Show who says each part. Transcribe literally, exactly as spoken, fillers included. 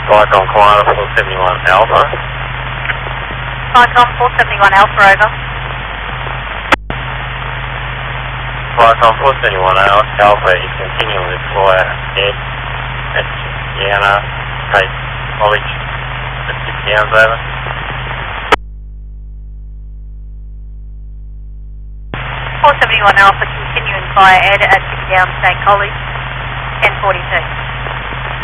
Speaker 1: Vicon Koala four seventy-one Alpha.
Speaker 2: Vicon four seventy-one Alpha, over.
Speaker 1: Vicon four seventy-one Alpha is continuing to fly ahead at Indiana State College at six downs, over.
Speaker 2: four seventy-one Alpha continuing via Ed at six down State College, ten forty-two.